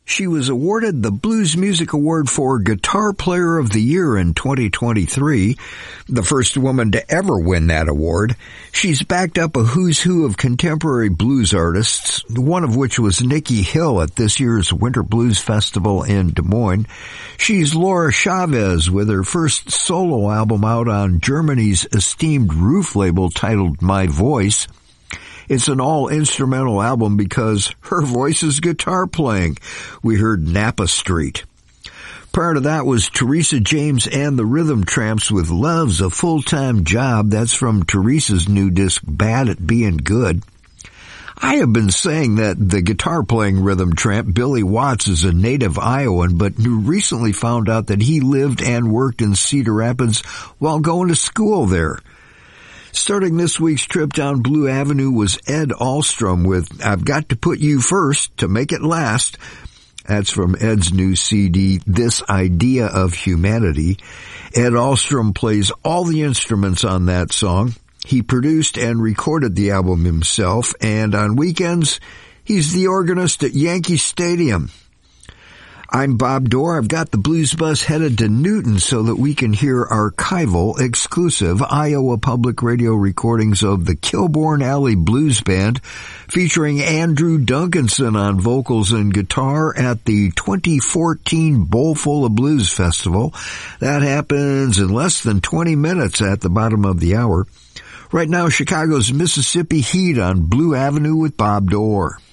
She was awarded the Blues Music Award for Guitar Player of the Year in 2023, the first woman to ever win that award. She's backed up a who's who of contemporary blues artists, one of which was Nikki Hill at this year's Winter Blues Festival in Des Moines. She's Laura Chavez with her first solo album out on Germany's esteemed Roof label titled My Voice. It's an all-instrumental album because her voice is guitar playing. We heard Napa Street. Prior to that was Teresa James and the Rhythm Tramps with Love's a Full-Time Job. That's from Teresa's new disc, Bad at Being Good. I have been saying that the guitar-playing rhythm tramp, Billy Watts, is a native Iowan, but recently found out that he lived and worked in Cedar Rapids while going to school there. Starting this week's trip down Blue Avenue was Ed Ahlstrom with I've Got to Put You First to Make It Last. That's from Ed's new CD, This Idea of Humanity. Ed Ahlstrom plays all the instruments on that song. He produced and recorded the album himself, and on weekends, he's the organist at Yankee Stadium. I'm Bob Dorr. I've got the Blues Bus headed to Newton so that we can hear archival, exclusive Iowa Public Radio recordings of the Kilbourne Alley Blues Band featuring Andrew Duncanson on vocals and guitar at the 2014 Bowlful of Blues Festival. That happens in less than 20 minutes at the bottom of the hour. Right now, Chicago's Mississippi Heat on Blue Avenue with Bob Dorr.